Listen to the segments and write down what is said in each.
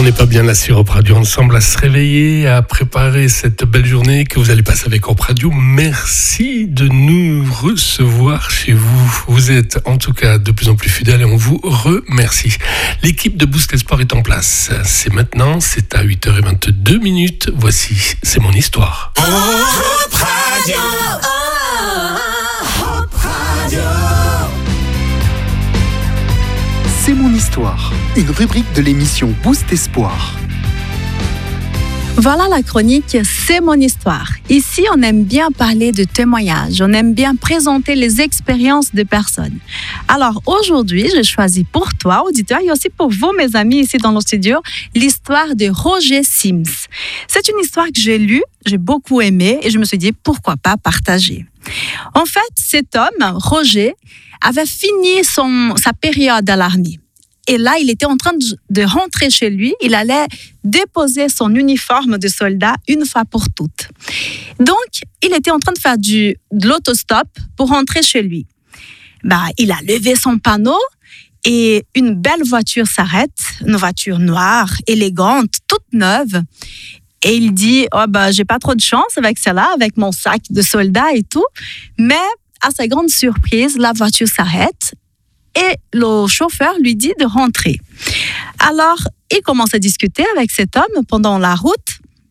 On n'est pas bien là sur Europe Radio, ensemble à se réveiller, à préparer cette belle journée que vous allez passer avec Europe Radio. Merci de nous recevoir chez vous. Vous êtes en tout cas de plus en plus fidèles et on vous remercie. L'équipe de Boost Espoir est en place. C'est maintenant, c'est à 8h22. Voici, c'est mon histoire. Europe Radio. Europe Radio. C'est mon histoire, une rubrique de l'émission Boost Espoir. Voilà la chronique C'est mon histoire. Ici, on aime bien parler de témoignages, on aime bien présenter les expériences de personnes. Alors aujourd'hui, j'ai choisi pour toi, auditeur, et aussi pour vous, mes amis, ici dans le studio, l'histoire de Roger Sims. C'est une histoire que j'ai lue, j'ai beaucoup aimé et je me suis dit pourquoi pas partager. En fait, cet homme, Roger, avait fini sa période à l'armée. Et là, il était en train de rentrer chez lui. Il allait déposer son uniforme de soldat une fois pour toutes. Donc, il était en train de faire de l'autostop pour rentrer chez lui. Il a levé son panneau et une belle voiture s'arrête, une voiture noire, élégante, toute neuve. Et il dit, j'ai pas trop de chance avec celle-là, avec mon sac de soldat et tout. Mais à sa grande surprise, la voiture s'arrête et le chauffeur lui dit de rentrer. Alors, il commence à discuter avec cet homme pendant la route.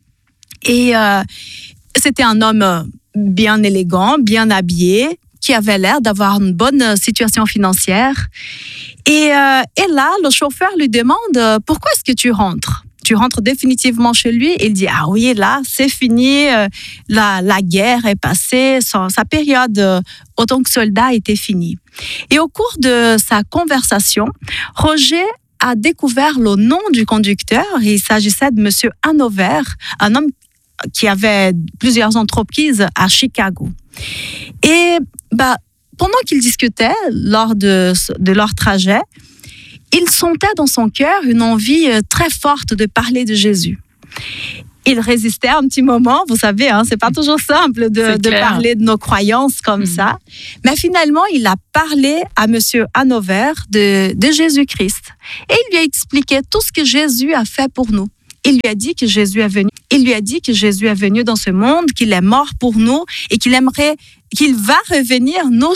Et c'était un homme bien élégant, bien habillé, qui avait l'air d'avoir une bonne situation financière. Et là, le chauffeur lui demande « Pourquoi est-ce que tu rentres ?» Tu rentres définitivement chez lui. Il dit « Ah oui, là, c'est fini. La guerre est passée. Sa période en tant que soldat était finie. » Et au cours de sa conversation, Roger a découvert le nom du conducteur. Il s'agissait de M. Hanover, un homme qui avait plusieurs entreprises à Chicago. Et pendant qu'ils discutaient lors de leur trajet, il sentait dans son cœur une envie très forte de parler de Jésus. Il résistait un petit moment, vous savez, c'est pas toujours simple de parler de nos croyances comme ça. Mais finalement, il a parlé à Monsieur Hanover de Jésus-Christ. Et il lui a expliqué tout ce que Jésus a fait pour nous. Il lui a dit que Jésus est venu. Il lui a dit que Jésus est venu dans ce monde, qu'il est mort pour nous et qu'il va revenir nous